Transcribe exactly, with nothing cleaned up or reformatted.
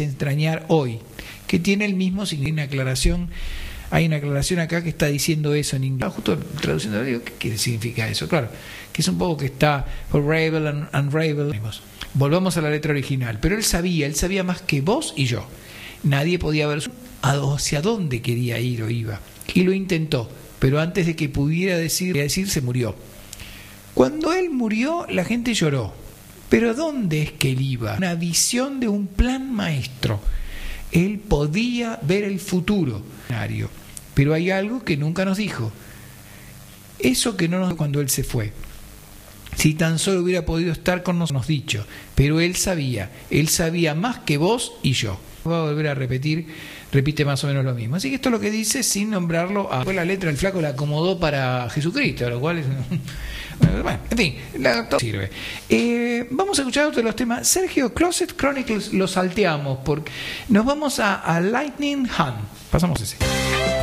entrañar hoy, que tiene el mismo significado. Una aclaración, hay una aclaración acá que está diciendo eso en inglés. Justo traduciendo, digo, ¿qué quiere significar eso? Claro, que es un poco que está unravel and unravel. Volvamos a la letra original. Pero él sabía, él sabía más que vos y yo. Nadie podía ver hacia dónde quería ir o iba. Y lo intentó, pero antes de que pudiera decir, decir se murió. Cuando él murió, la gente lloró. Pero ¿dónde es que él iba? Una visión de un plan maestro. Él podía ver el futuro. Pero hay algo que nunca nos dijo. Eso que no nos dijo cuando él se fue. Si tan solo hubiera podido estar con nosotros, nos dicho. Pero él sabía. Él sabía más que vos y yo. Va a volver a repetir, repite más o menos lo mismo. Así que esto es lo que dice sin nombrarlo. A... Fue la letra, el flaco la acomodó para Jesucristo, lo cual es... Bueno, en fin, la... todo sirve. Eh, vamos a escuchar otro de los temas. Sergio, Closet Chronicles lo salteamos porque nos vamos a, a Lightning Hunt. Pasamos ese.